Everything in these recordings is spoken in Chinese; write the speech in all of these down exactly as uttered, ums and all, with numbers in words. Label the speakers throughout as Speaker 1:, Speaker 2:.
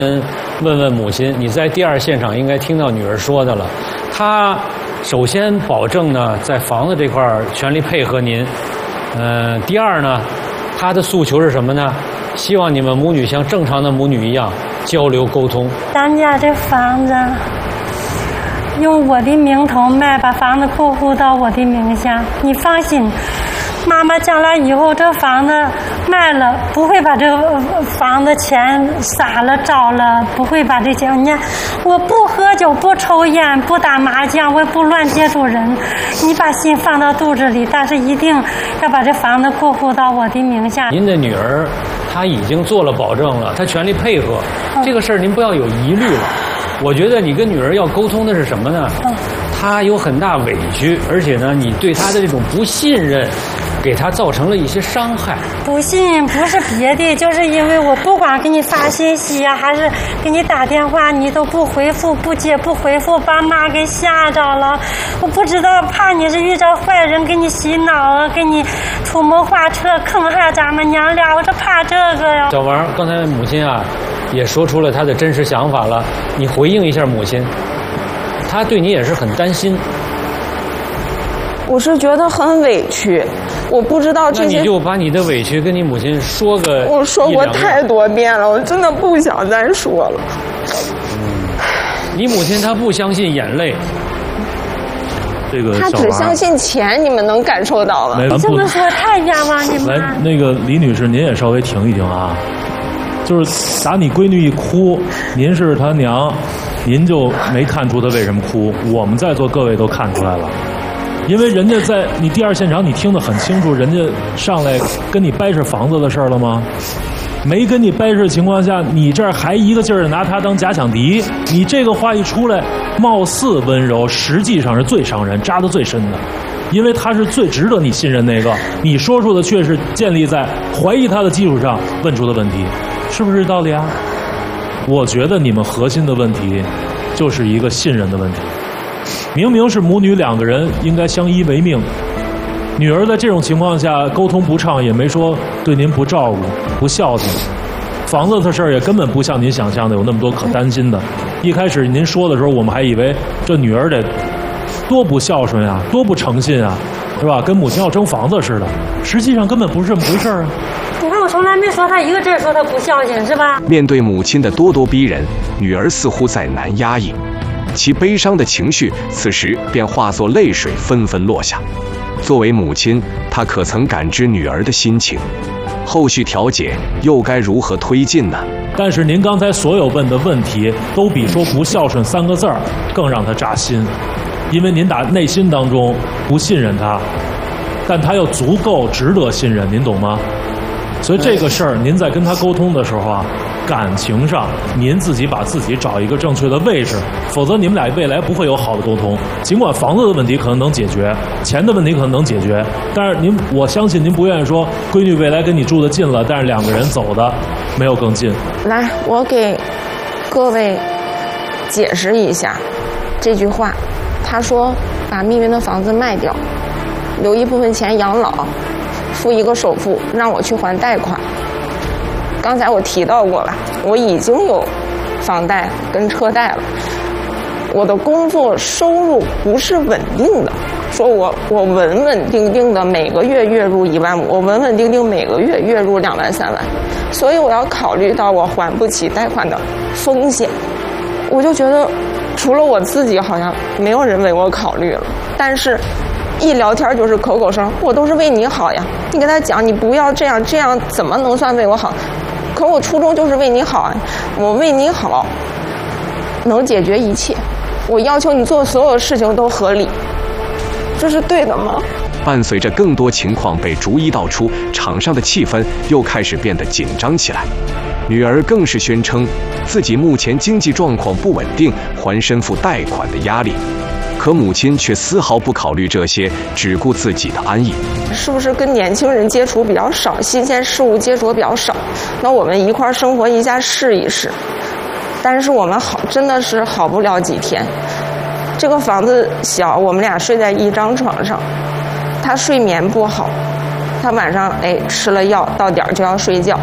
Speaker 1: 嗯，问问母亲，你在第二现场应该听到女儿说的了。她首先保证呢，在房子这块儿全力配合您。嗯、呃，第二呢，她的诉求是什么呢？希望你们母女像正常的母女一样交流沟通。
Speaker 2: 咱家这房子用我的名头卖，把房子过户到我的名下。你放心，妈妈将来以后这房子卖了，不会把这个房子钱撒了招了，不会把这钱。你看，我不喝酒，不抽烟，不打麻将，我也不乱接触人。你把心放到肚子里，但是一定要把这房子过户到我的名下。
Speaker 1: 您的女儿她已经做了保证了，她全力配合，嗯、这个事儿您不要有疑虑了。我觉得你跟女儿要沟通的是什么呢？嗯、她有很大委屈，而且呢，你对她的这种不信任，给她造成了一些伤害。
Speaker 2: 不信不是别的，就是因为我不管给你发信息呀、啊，还是给你打电话，你都不回复、不接、不回复，把妈给吓着了。我不知道，怕你是遇着坏人给你洗脑啊，给你出谋划策坑害咱们娘俩，我这怕这个呀。
Speaker 1: 小王，刚才母亲啊，也说出了她的真实想法了，你回应一下母亲，她对你也是很担心。
Speaker 3: 我是觉得很委屈，我不知道这些。
Speaker 1: 那你就把你的委屈跟你母亲说个。
Speaker 3: 我说过太多遍了，我真的不想再说了。
Speaker 1: 嗯，你母亲她不相信眼泪，
Speaker 4: 这个
Speaker 3: 她只相信钱，你们能感受到了。
Speaker 2: 你这么说太冤枉你们。
Speaker 4: 来，那个李女士，您也稍微停一停啊。就是打你闺女一哭，您是她娘，您就没看出她为什么哭，我们在座各位都看出来了。因为人家在你第二现场，你听得很清楚，人家上来跟你掰扯房子的事儿了吗？没跟你掰扯的情况下，你这儿还一个劲儿的拿他当假想敌，你这个话一出来，貌似温柔，实际上是最伤人、扎得最深的，因为他是最值得你信任那个，你说出的却是建立在怀疑他的基础上问出的问题，是不是这道理啊？我觉得你们核心的问题就是一个信任的问题。明明是母女两个人应该相依为命，女儿在这种情况下沟通不畅，也没说对您不照顾、不孝敬。房子的事儿也根本不像您想象的有那么多可担心的。一开始您说的时候，我们还以为这女儿得多不孝顺啊，多不诚信啊，是吧？跟母亲要争房子似的。实际上根本不是这么回事啊。
Speaker 2: 你看我从来没说她一个字说她不孝敬，是吧？
Speaker 5: 面对母亲的咄咄逼人，女儿似乎再难压抑。其悲伤的情绪此时便化作泪水纷纷落下。作为母亲，她可曾感知女儿的心情？后续调解又该如何推进呢？
Speaker 4: 但是您刚才所有问的问题，都比说不孝顺三个字儿更让她扎心，因为您打内心当中不信任她，但她又足够值得信任，您懂吗？所以这个事儿，您在跟她沟通的时候啊，感情上您自己把自己找一个正确的位置，否则你们俩未来不会有好的沟通。尽管房子的问题可能能解决，钱的问题可能能解决，但是您，我相信您不愿意说闺女未来跟你住得近了，但是两个人走的没有更近。
Speaker 3: 来，我给各位解释一下这句话。他说把密云的房子卖掉，留一部分钱养老，付一个首付让我去还贷款。刚才我提到过了，我已经有房贷跟车贷了，我的工作收入不是稳定的，说我我稳稳定定的每个月月入一万五，我稳稳定定每个月月入两万三万，所以我要考虑到我还不起贷款的风险。我就觉得除了我自己好像没有人为我考虑了，但是一聊天就是口口声，我都是为你好呀，你跟他讲你不要这样，这样怎么能算为我好？可我初衷就是为你好，我为你好能解决一切，我要求你做所有事情都合理，这是对的吗？
Speaker 5: 伴随着更多情况被逐一道出，场上的气氛又开始变得紧张起来。女儿更是宣称自己目前经济状况不稳定，还身负贷款的压力。可母亲却丝毫不考虑这些，只顾自己的安逸。
Speaker 3: 是不是跟年轻人接触比较少，新鲜事物接触比较少？那我们一块儿生活一下试一试。但是我们好真的是好不了几天。这个房子小，我们俩睡在一张床上，他睡眠不好，他晚上哎吃了药，到点儿就要睡觉。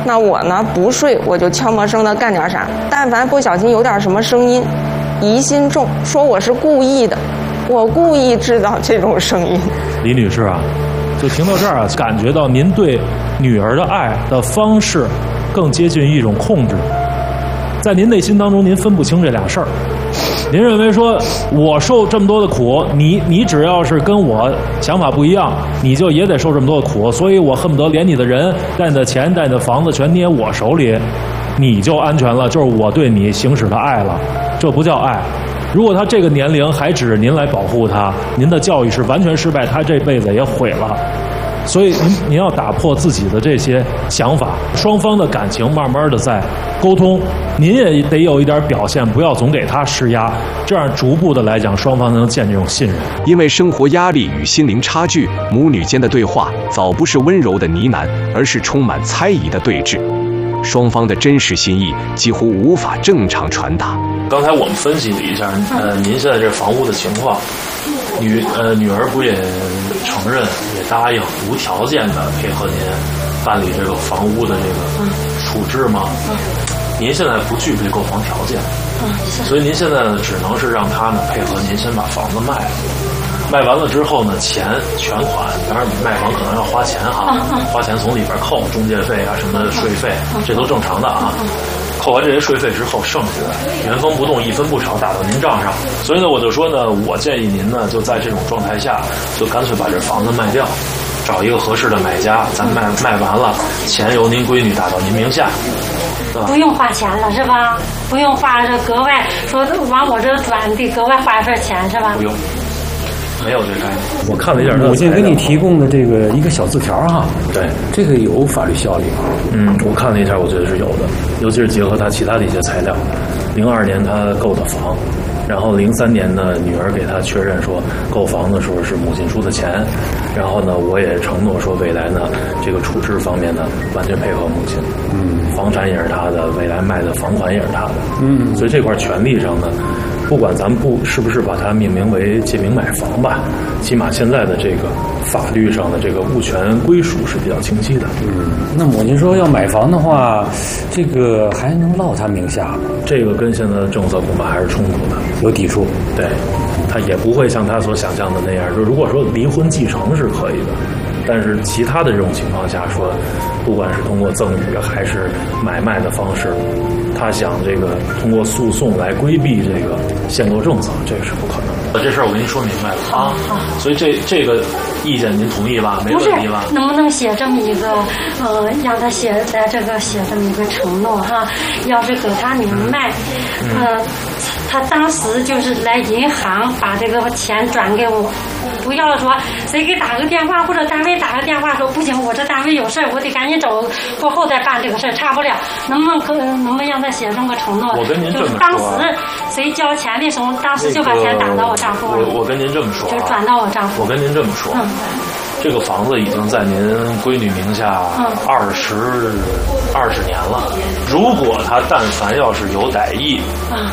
Speaker 3: 那我呢不睡，我就悄没声的干点啥，但凡不小心有点什么声音，疑心重，说我是故意的，我故意制造这种声音。
Speaker 4: 李女士啊，就听到这儿啊，感觉到您对女儿的爱的方式更接近一种控制，在您内心当中，您分不清这俩事儿。您认为说，我受这么多的苦，你你只要是跟我想法不一样，你就也得受这么多的苦，所以我恨不得连你的人、带你的钱、带你的房子全捏我手里，你就安全了，就是我对你行使的爱了，这不叫爱。如果他这个年龄还指着您来保护他，您的教育是完全失败，他这辈子也毁了。所以您您要打破自己的这些想法，双方的感情慢慢的在沟通，您也得有一点表现，不要总给他施压，这样逐步的来讲，双方能建这种信任。
Speaker 5: 因为生活压力与心灵差距，母女间的对话早不是温柔的呢喃，而是充满猜疑的对峙，双方的真实心意几乎无法正常传达。
Speaker 4: 刚才我们分析了一下，呃，您现在这房屋的情况，女呃女儿不也承认也答应无条件的配合您办理这个房屋的这个处置吗？您现在不具备购房条件，所以您现在呢只能是让他呢配合您先把房子卖了。卖完了之后呢，钱全款，当然卖房可能要花钱哈，花钱从里边扣中介费啊什么的税费，这都正常的啊。扣完这些税费之后，剩下的原封不动一分不少打到您账上。所以呢，我就说呢，我建议您呢就在这种状态下，就干脆把这房子卖掉，找一个合适的买家，咱卖卖完了，钱由您闺女打到您名下。
Speaker 2: 不用花钱了是吧？不用花这格外说往我这转的格外花一份钱是吧？
Speaker 4: 不用。没有这概念，我看了一下，
Speaker 1: 母亲给你提供的这个一个小字条哈，
Speaker 4: 对，
Speaker 1: 这个有法律效力吗？
Speaker 4: 嗯，我看了一下，我觉得是有的，尤其是结合他其他的一些材料。零二年他购的房，然后零三年呢，女儿给他确认说购房的时候是母亲出的钱，然后呢，我也承诺说未来呢，这个处置方面呢，完全配合母亲。嗯，房产也是他的，未来卖的房款也是他的。嗯，所以这块权利上呢。不管咱们不是不是把它命名为借名买房吧，起码现在的这个法律上的这个物权归属是比较清晰的。
Speaker 1: 嗯，那母亲说要买房的话，这个还能落他名下吗？
Speaker 4: 这个跟现在的政策恐怕还是冲突的，
Speaker 1: 有抵触。
Speaker 4: 对，他也不会像他所想象的那样，就如果说离婚继承是可以的。但是其他的这种情况下说，不管是通过赠与还是买卖的方式，他想这个通过诉讼来规避这个限购政策，这个是不可能的。这事儿我跟您说明白了啊，所以这这个意见您同意吧？没问题吧？
Speaker 2: 能不能写这么一个呃，让他写在这个写这么一个承诺哈？要是给他明白，嗯、呃，他当时就是来银行把这个钱转给我。不要说谁给打个电话或者单位打个电话说不行，我这单位有事我得赶紧走，过后再办这个事差不了。能不能可能不能让他写这么个承诺？
Speaker 4: 我跟您这么说，
Speaker 2: 当时谁交钱的时候，当时就把钱打到我账户里。
Speaker 4: 我我跟您这么说，
Speaker 2: 就转到我账户。
Speaker 4: 我跟您这么说，嗯，这个房子已经在您闺女名下二十二十年了。如果他但凡要是有歹意，啊，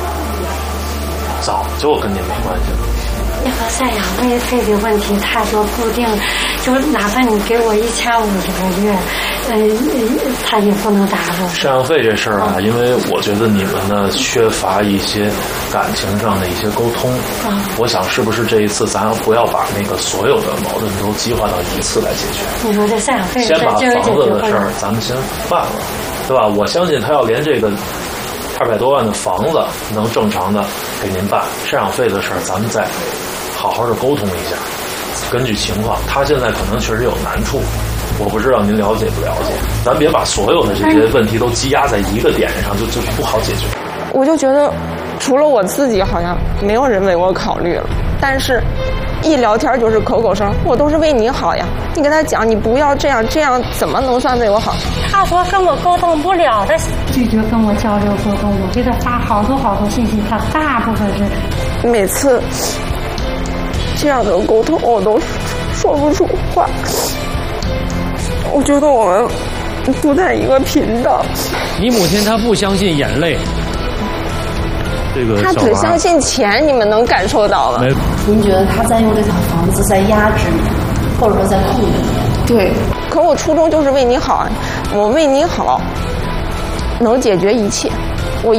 Speaker 4: 早就跟您没关系了。
Speaker 2: 和赡养费费的问题太多固定，就哪怕你给我一千五这个月，呃，他也不能打入。
Speaker 4: 赡养费这事儿啊，因为我觉得你们呢缺乏一些感情上的一些沟通。嗯，我想是不是这一次咱不要把那个所有的矛盾都激化到一次来解决？
Speaker 2: 你说这赡养费，
Speaker 4: 先把房子的事儿咱们先办了，对吧？我相信他要连这个二百多万的房子能正常的给您办，赡养费的事儿咱们再好好的沟通一下，根据情况，他现在可能确实有难处，我不知道您了解不了解，咱别把所有的这些问题都积压在一个点上，就就不好解决。
Speaker 3: 我就觉得，除了我自己，好像没有人为我考虑了。但是，一聊天就是口口声，我都是为你好呀。你跟他讲，你不要这样，这样怎么能算为我好？
Speaker 2: 他说跟我沟通不了，他拒绝跟我交流沟通。我给他发好多好多信息，他大部分是
Speaker 3: 每次。这样的沟通我都说不出话，我觉得我们不在一个频道。
Speaker 1: 你母亲她不相信眼泪，
Speaker 4: 这个
Speaker 3: 她只相信钱，你们能感受到吗？
Speaker 6: 您觉得他在用这套房子在压制你，或者说在控制你？
Speaker 3: 对，可我初衷就是为你好，我为你好，能解决一切。